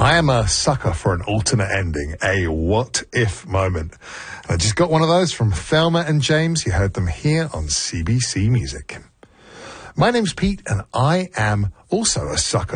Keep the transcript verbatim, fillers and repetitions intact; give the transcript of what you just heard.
I am a sucker for an alternate ending, a what-if moment. And I just got one of those from Thelma and James. You heard them here on C B C Music. My name's Pete, and I am also a sucker